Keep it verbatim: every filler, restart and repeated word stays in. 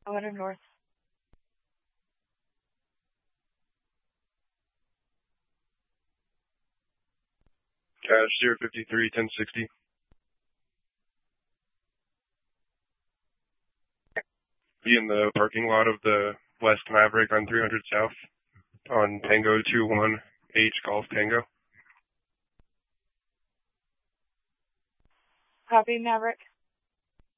one hundred north. Cash zero fifty-three, ten sixty. Be in the parking lot of the West Maverick on three hundred South on Tango two one H Golf Tango. Copy, Maverick.